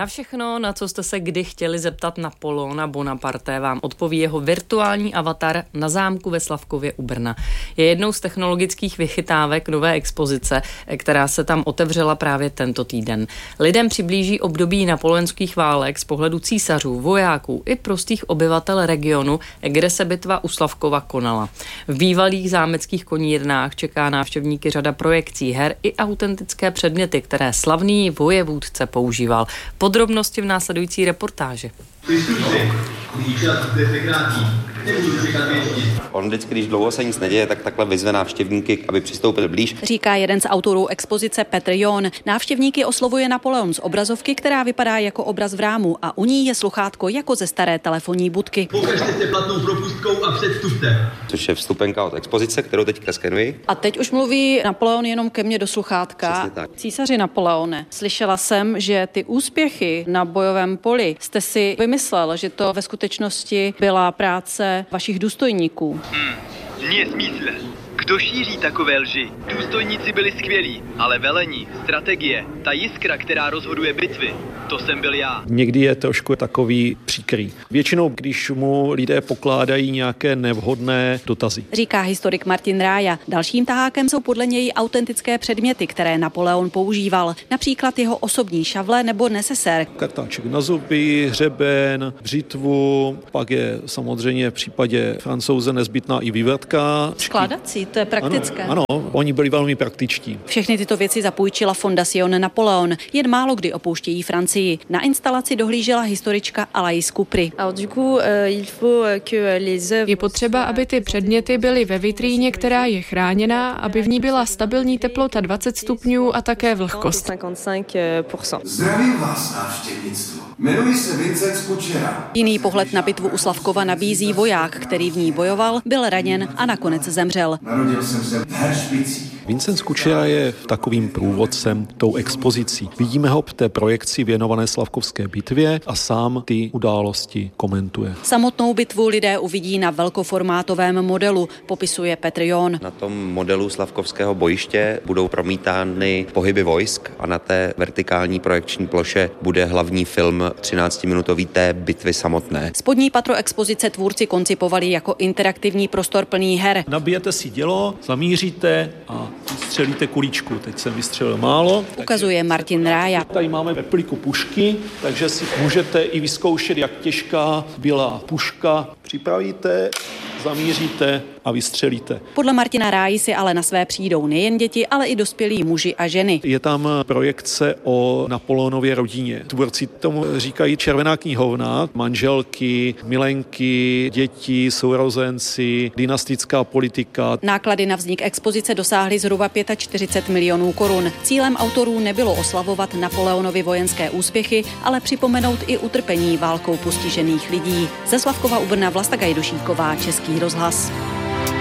Na všechno, na co jste se kdy chtěli zeptat Napoleona Bonaparte, vám odpoví jeho virtuální avatar na zámku ve Slavkově u Brna. Je jednou z technologických vychytávek nové expozice, která se tam otevřela právě tento týden. Lidem přiblíží období napoleonských válek z pohledu císařů, vojáků i prostých obyvatel regionu, kde se bitva u Slavkova konala. V bývalých zámeckých konírnách čeká návštěvníky řada projekcí, her i autentické předměty, které slavný vojevůdce používal. Podrobnosti v následující reportáži. On vždycky, když dlouho se nic neděje, tak takhle vyzve návštěvníky, aby přistoupili blíž. Říká jeden z autorů expozice Petr John. Návštěvníky oslovuje Napoleon z obrazovky, která vypadá jako obraz v rámu a u ní je sluchátko jako ze staré telefonní budky. Pokažte se platnou propustkou a předstupte. Což je vstupenka od expozice, kterou teďka skenuji. A teď už mluví Napoleon jenom ke mně do sluchátka. Přesně tak. Císaři Napoleone, slyšela jsem, že ty úspěchy na bojovém poli jste si vymyslel, že to ve skutečnosti byla práce vašich důstojníků. Nie smysl. Kdo šíří takové lži? Důstojníci byli skvělí, ale velení, strategie, ta jiskra, která rozhoduje bitvy, to jsem byl já. Někdy je trošku takový příkrý. Většinou, když mu lidé pokládají nějaké nevhodné dotazy. Říká historik Martin Rája. Dalším tahákem jsou podle něj autentické předměty, které Napoleon používal. Například jeho osobní šavle nebo nesesér. Kartáček na zuby, hřeben, břitvu, pak je samozřejmě v případě Francouze nezbytná i vývrtka. Skládací, to je praktické. Ano, oni byli velmi praktičtí. Všechny tyto věci zapůjčila Fondation Napoleon. Jen málo kdy opouštějí Francii. Na instalaci dohlížela historička Alaïs Kupry. Je potřeba, aby ty předměty byly ve vitríně, která je chráněná, aby v ní byla stabilní teplota 20 stupňů a také vlhkost. Zdravím vás, návštěvnictvo. Jmenuji se Vincent Kučera. Jiný pohled na bitvu u Slavkova nabízí voják, který v ní bojoval, byl raněn a nakonec zemřel. Narodil jsem se v Heršpicích. Vincent Kučera je takovým průvodcem tou expozicí. Vidíme ho v té projekci věnované Slavkovské bitvě a sám ty události komentuje. Samotnou bitvu lidé uvidí na velkoformátovém modelu, popisuje Petr John. Na tom modelu Slavkovského bojiště budou promítány pohyby vojsk a na té vertikální projekční ploše bude hlavní film 13-minutový té bitvy samotné. Spodní patro expozice tvůrci koncipovali jako interaktivní prostor plný her. Nabijete si dělo, zamíříte a střelíte kuličku. Teď jsem vystřelil málo. Ukazuje Martin Rája. Tady máme repliku pušky, takže si můžete i vyzkoušet, jak těžká byla puška. Připravíte, zamíříte a vystřelíte. Podle Martina Ráji si ale na své přijdou nejen děti, ale i dospělí muži a ženy. Je tam projekce o Napoleonově rodině. Tvůrci tomu říkají červená knihovna, manželky, milenky, děti, sourozenci, dynastická politika. Náklady na vznik expozice dosáhly zhruba 45 milionů korun. Cílem autorů nebylo oslavovat Napoleonovy vojenské úspěchy, ale připomenout i utrpení válkou postižených lidí. Ze Slavkova u Brna Vlasta Gajdošíková, Český rozhlas.